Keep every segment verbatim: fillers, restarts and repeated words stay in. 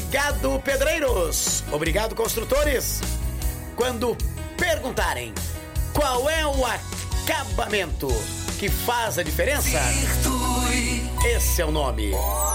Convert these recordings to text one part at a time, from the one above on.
Obrigado, pedreiros. Obrigado, construtores. Quando perguntarem qual é o acabamento que faz a diferença, esse é o nome.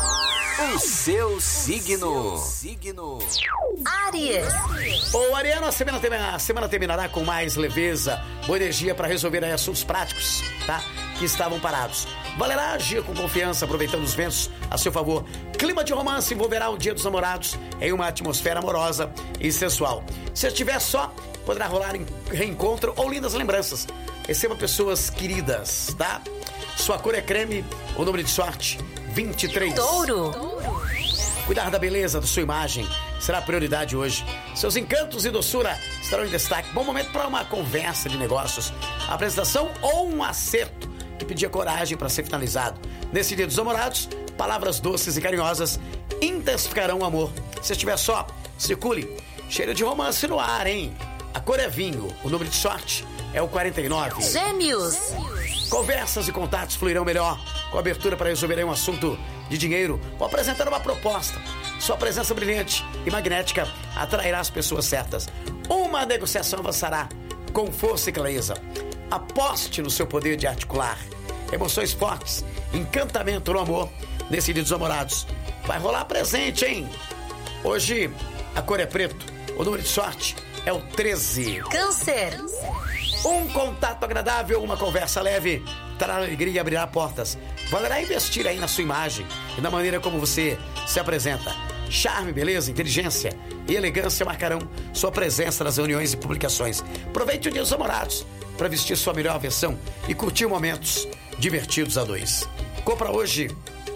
O seu signo. Signo. Áries. Ô, Ariano, a semana, a semana terminará com mais leveza, boa energia para resolver aí assuntos práticos, tá? Que estavam parados. Valerá agir com confiança, aproveitando os ventos a seu favor. Clima de romance envolverá o Dia dos Namorados em uma atmosfera amorosa e sensual. Se estiver só, poderá rolar reencontro ou lindas lembranças. Receba pessoas queridas, tá? Sua cor é creme, o número de sorte, vinte e três. Touro. Cuidar da beleza da sua imagem será a prioridade hoje. Seus encantos e doçura estarão em destaque. Bom momento para uma conversa de negócios, apresentação ou um acerto que pedia coragem para ser finalizado. Nesse Dia dos Namorados, palavras doces e carinhosas intensificarão o amor. Se estiver só, circule. Cheiro de romance no ar, hein? A cor é vinho, o número de sorte é o quarenta e nove. Gêmeos. Conversas e contatos fluirão melhor com abertura para resolver um assunto de dinheiro ou apresentar uma proposta. Sua presença brilhante e magnética atrairá as pessoas certas. Uma negociação avançará com força e clareza. Aposte no seu poder de articular. Emoções fortes, encantamento no amor nesse Dia dos Namorados. Vai rolar presente, hein? Hoje a cor é preto, o número de sorte é o treze. Câncer. Um contato agradável, uma conversa leve trará alegria e abrirá portas. Valerá investir aí na sua imagem e na maneira como você se apresenta. Charme, beleza, inteligência e elegância marcarão sua presença nas reuniões e publicações. Aproveite o Dia dos Namorados para vestir sua melhor versão e curtir momentos divertidos a dois. Compra hoje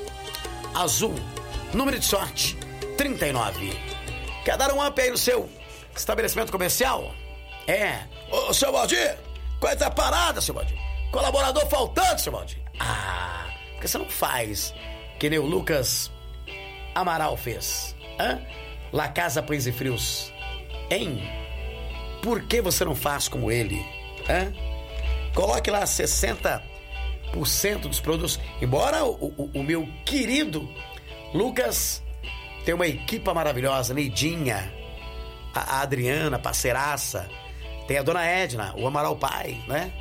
azul, número de sorte trinta e nove. Quer dar um up aí no seu estabelecimento comercial? É. Ô, seu Valdir, qual é a parada, seu Valdir? Colaborador faltante, seu Valdir. Ah, porque você não faz que nem o Lucas Amaral fez. Hã? La Casa Pães e Frios. Hein? Por que você não faz como ele? Hã? Coloque lá sessenta por cento dos produtos. Embora o, o, o meu querido Lucas tenha uma equipe maravilhosa, Neidinha, a, a Adriana, parceiraça, tem a dona Edna, o Amaral Pai, né?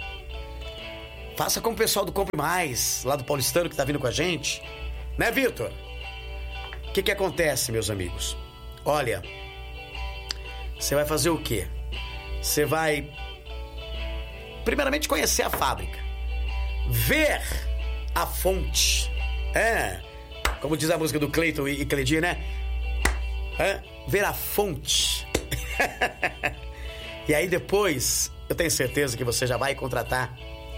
Faça como o pessoal do Compre Mais, lá do Paulistano, que tá vindo com a gente. Né, Vitor? O que que acontece, meus amigos? Olha, você vai fazer o quê? Você vai, primeiramente, conhecer a fábrica. Ver a fonte. É, como diz a música do Cleiton e Cledir, né? É, ver a fonte. E aí depois, eu tenho certeza que você já vai contratar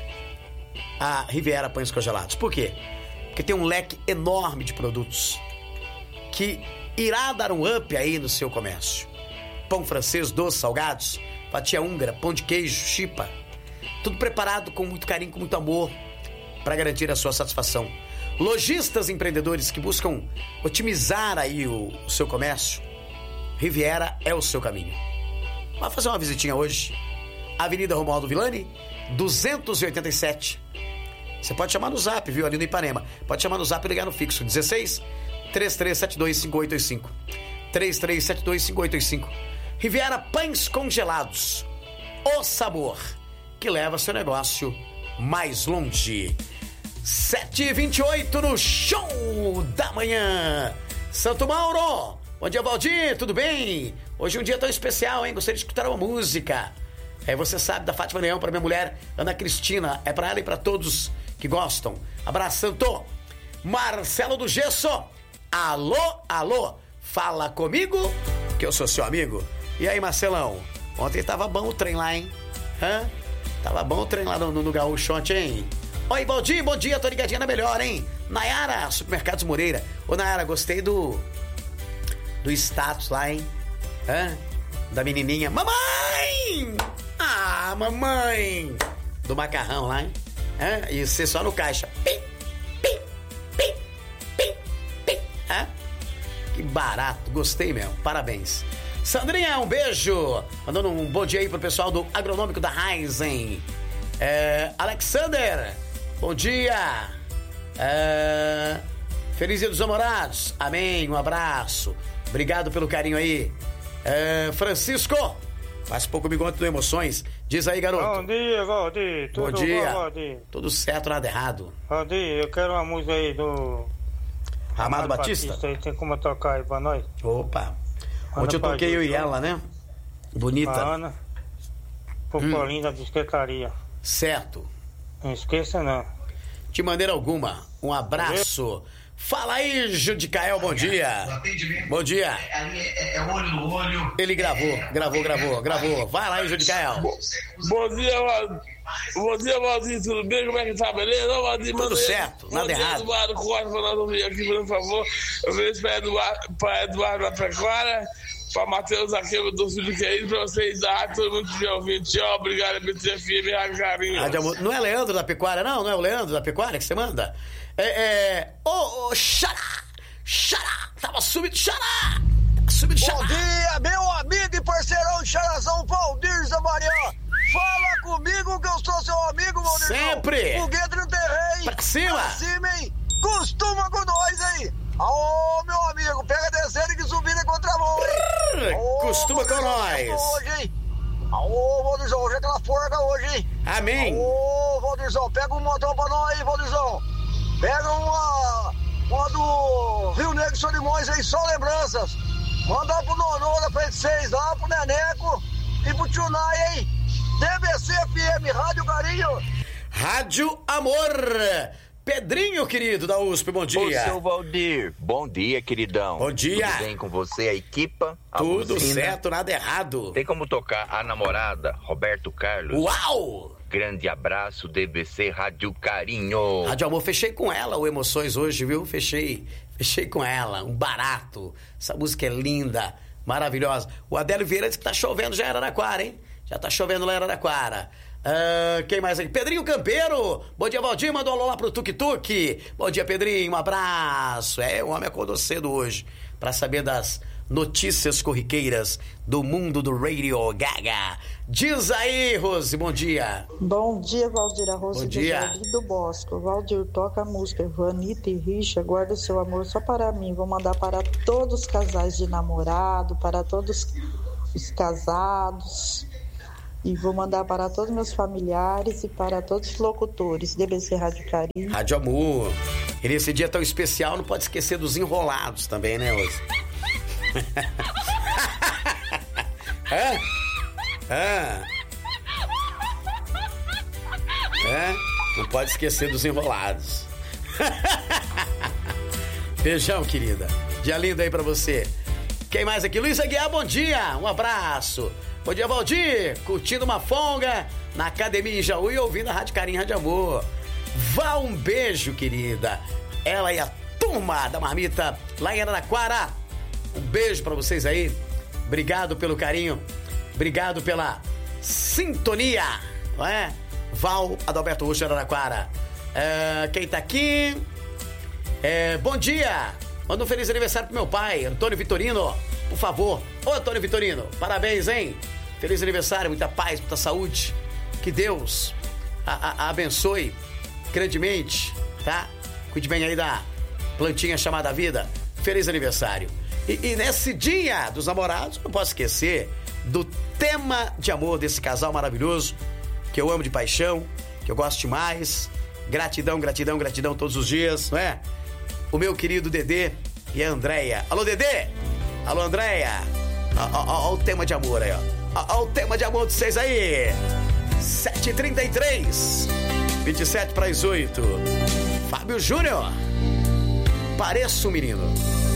a Riviera Pães Congelados. Por quê? Porque tem um leque enorme de produtos que irá dar um up aí no seu comércio. Pão francês, doces, salgados, fatia húngara, pão de queijo, chipa. Tudo preparado com muito carinho, com muito amor, para garantir a sua satisfação. Lojistas e empreendedores que buscam otimizar aí o, o seu comércio, Riviera é o seu caminho. Vai fazer uma visitinha hoje. Avenida Romualdo Villani, duzentos e oitenta e sete. Você pode chamar no zap, viu? Ali no Ipanema. Pode chamar no zap e ligar no fixo. dezesseis, três três sete dois, cinco oito oito cinco. três três sete dois, cinco oito oito cinco. Riviera Pães Congelados. O sabor que leva seu negócio mais longe. sete e vinte e oito no Show da Manhã. Santo Mauro. Bom dia, Valdir. Tudo bem? Hoje é um dia tão especial, hein? Gostaria de escutar uma música. É, você sabe, da Fátima Leão, para minha mulher, Ana Cristina. É para ela e para todos que gostam. Abraço, Santo. Marcelo do Gesso. Alô, alô. Fala comigo, que eu sou seu amigo. E aí, Marcelão? Ontem tava bom o trem lá, hein? Hã? Tava bom o trem lá no, no, no Gaúcho ontem, hein? Oi, Valdir, bom dia. Tô ligadinha na melhor, hein? Nayara, Supermercados Moreira. Ô, Nayara, gostei do... do status lá, hein? Hã? Da menininha. Mamãe! Ah, mamãe! Do macarrão lá, hein? Hã? E você só no caixa. Pim, pim, pim, pim, pim. Hã? Que barato. Gostei mesmo. Parabéns. Sandrinha, um beijo. Mandando um bom dia aí pro pessoal do Agronômico da Raizen. É, Alexander, bom dia. É, Feliz Dia dos Namorados. Amém. Um abraço. Obrigado pelo carinho aí. É, Francisco, faz pouco comigo ontem do Emoções. Diz aí, garoto. Bom dia, Valdir. Tudo bom dia. bom, Valdir? Tudo certo, nada errado. Valdir, eu quero uma música aí do... Amado Batista? Batista aí, tem como tocar aí pra nós? Opa. Ana Ontem eu toquei eu e ela, né? Bonita. A Ana. Popolinho hum. da Disquetaria. Certo. Não esqueça, não. De maneira alguma. Um abraço. Fala aí, Judicael, bom dia. Bom dia. É olho no olho. Ele gravou, gravou, gravou, gravou. Vai lá aí, Judicael. Bom dia, Valdir. Bom dia, Valdir. Tudo bem? Como é que tá? Beleza? Valdir, tudo certo, nada bom dia, errado. Eduardo Costa, pra nós ouvir aqui, por favor. Eu vejo pra Eduardo, pra Eduardo da Pecuária, pra Matheus aqui do Filho Querido, pra vocês dar, todo mundo que estiver ouvindo. Tchau, obrigado, B T F M, Rádio Carinho. Não é Leandro da Pecuária, não? Não é o Leandro da Pecuária que você manda? É, é... Ô, oh, oh, xará! Xará! Tava subindo, xará! Subindo, xará! Bom dia, meu amigo e parceirão Xarazão, Valdir Zamarian! Fala comigo que eu sou seu amigo, Valdir! Sempre! Foguete no terreno! Pra cima! Pra cima, hein? Costuma com nós, hein? Ô, meu amigo, pega descendo que subir é contramão, hein? Ô, costuma com nós! Hoje, hein? Ô, Valdirzão, hoje é aquela forca hoje, hein? Amém! Ô, Valdirzão, pega um montão pra nós aí, Valdirzão! Pega uma, uma do Rio Negro Solimões aí, só lembranças. Manda pro Nonô da Frente seis lá, pro Neneco e pro Tchunai, hein? D B C F M, Rádio Carinho. Rádio Amor. Pedrinho, querido, da U S P, bom dia. Ô, seu Valdir, bom dia, queridão. Bom dia. Tudo bem com você, a equipa? A Tudo buzina? certo, nada errado. Tem como tocar a namorada, Roberto Carlos? Uau! Grande abraço, D B C Rádio Carinho. Rádio Amor, fechei com ela o Emoções hoje, viu? Fechei, fechei com ela, um barato. Essa música é linda, maravilhosa. O Adélio Vieira disse que tá chovendo já em Araraquara, hein? Já tá chovendo lá em Araraquara. Uh, quem mais aqui? Pedrinho Campeiro. Bom dia, Valdir. Mandou um alô lá pro Tuk Tuk. Bom dia, Pedrinho. Um abraço. É, o homem acordou cedo hoje pra saber das notícias corriqueiras do mundo do Radio Gaga. Diz aí, Rose, bom dia. Bom dia, Valdir. A Rose bom do dia. Jardim do Bosco. Valdir, toca a música Vanita e Richa, guarda o seu amor só para mim. Vou mandar para todos os casais de namorado, para todos os casados. E vou mandar para todos os meus familiares e para todos os locutores. D B C Rádio Carinho. Rádio Amor. E nesse dia tão especial, não pode esquecer dos enrolados também, né, Rose? Hã? Hã? É? Não pode esquecer dos enrolados. Beijão, querida. Dia lindo aí pra você. Quem mais aqui? Luiz Aguiar, bom dia. Um abraço. Bom dia, Valdir. Curtindo uma folga na academia em Jaú e ouvindo a Rádio Carinho, Rádio Amor. Vá, um beijo, querida. Ela e a turma da Marmita lá em Araraquara. Um beijo pra vocês aí. Obrigado pelo carinho. Obrigado pela sintonia. Não é? Val Adalberto Rocha, Araraquara. É, quem tá aqui? É, bom dia. Manda um feliz aniversário pro meu pai, Antônio Vitorino. Por favor. Ô, Antônio Vitorino, parabéns, hein? Feliz aniversário, muita paz, muita saúde. Que Deus a, a, a abençoe grandemente, tá? Cuide bem aí da plantinha chamada vida. Feliz aniversário. E, e nesse dia dos namorados, não posso esquecer do tema de amor desse casal maravilhoso, que eu amo de paixão, que eu gosto demais. Gratidão, gratidão, gratidão todos os dias, não é? O meu querido Dedê e a Andréia. Alô, Dedê! Alô, Andréia! Olha o tema de amor aí, ó. Olha o tema de amor de vocês aí. sete e trinta e três. vinte e sete para as oito. Fábio Júnior. Pareço um menino.